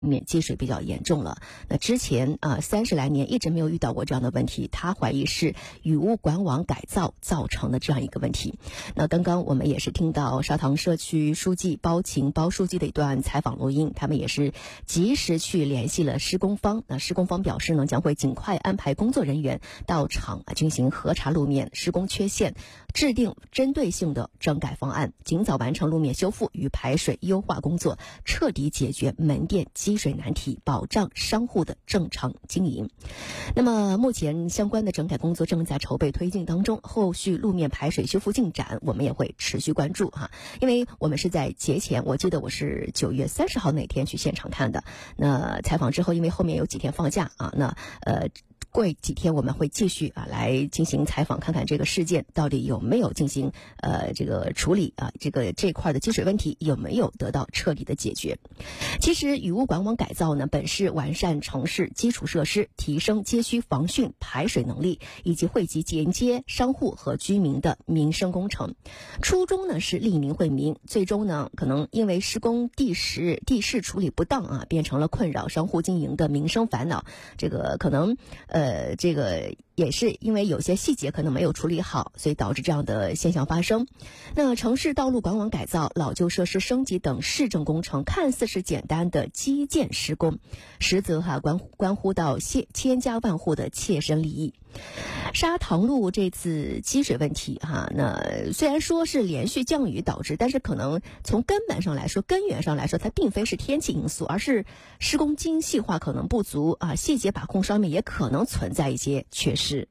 面积水比较严重了。那之前30来年一直没有遇到过这样的问题，他怀疑是雨污管网改造造成的这样一个问题。那刚刚我们也是听到沙塘社区书记包书记的一段采访录音，他们也是及时去联系了施工方。那施工方表示呢，将会尽快安排工作人员到场进行核查路面施工缺陷，制定针对性的整改方案，尽早完成路面修复与排水优化工作，彻底解决门店积水难题，保障商户的正常经营。那么目前相关的整改工作正在筹备推进当中，后续路面排水修复进展我们也会持续关注因为我们是在节前，我记得我是9月30号那天去现场看的。那采访之后，因为后面有几天放假过几天我们会继续来进行采访，看看这个事件到底有没有进行这个处理这块的积水问题有没有得到彻底的解决。其实雨污管网改造呢，本是完善城市基础设施，提升街区防汛排水能力，以及惠及沿街商户和居民的民生工程。初衷呢是利民惠民，最终呢可能因为施工地势处理不当变成了困扰商户经营的民生烦恼。这个可能这个也是因为有些细节可能没有处理好，所以导致这样的现象发生。那城市道路管网改造、老旧设施升级等市政工程看似是简单的基建施工，实则关乎到千家万户的切身利益。沙塘路这次积水问题那虽然说是连续降雨导致，但是可能从根源上来说，它并非是天气因素，而是施工精细化可能不足细节把控上面也可能存在一些缺失。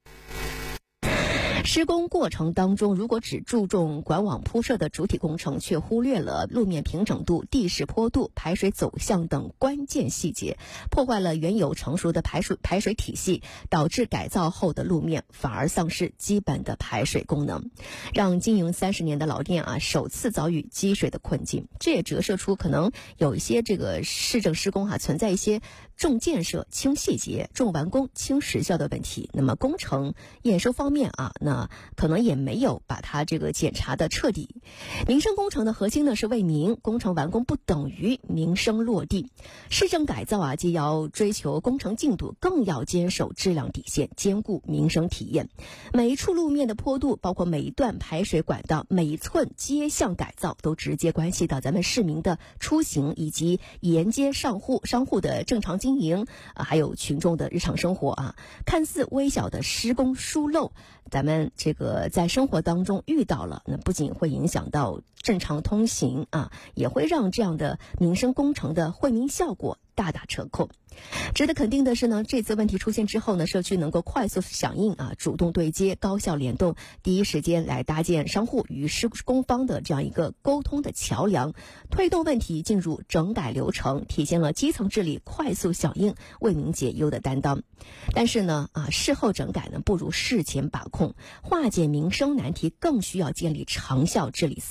施工过程当中，如果只注重管网铺设的主体工程，却忽略了路面平整度、地势坡度、排水走向等关键细节，破坏了原有成熟的排水体系，导致改造后的路面反而丧失基本的排水功能，让经营30年的老店首次遭遇积水的困境。这也折射出可能有一些这个市政施工存在一些重建设轻细节、重完工轻时效的问题。那么工程验收方面那可能也没有把它这个检查的彻底。民生工程的核心呢是为民，工程完工不等于民生落地。市政改造既要追求工程进度，更要坚守质量底线，兼顾民生体验。每一处路面的坡度，包括每一段排水管道、每一寸街巷改造，都直接关系到咱们市民的出行以及沿街商户的正常经营还有群众的日常生活看似微小的施工疏漏，咱们这个在生活当中遇到了，那不仅会影响到正常通行也会让这样的民生工程的惠民效果大打折扣。值得肯定的是呢，这次问题出现之后呢，社区能够快速响应主动对接，高效联动，第一时间来搭建商户与施工方的这样一个沟通的桥梁，推动问题进入整改流程，体现了基层治理快速响应、为民解忧的担当。但是呢事后整改呢不如事前把控，化解民生难题更需要建立长效治理思